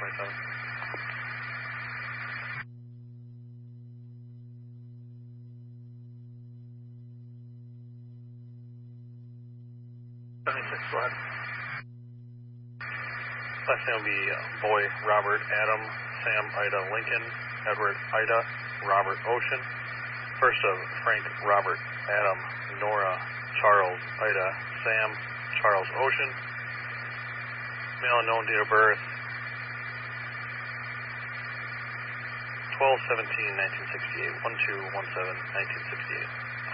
27. Go ahead. Last name will be Boy Robert Adam Sam Ida Lincoln Edward Ida Robert Ocean. First of Frank Robert Adam Nora Charles Ida Sam Charles Ocean. Male unknown, date of birth 12/17/1968 12/17/1968.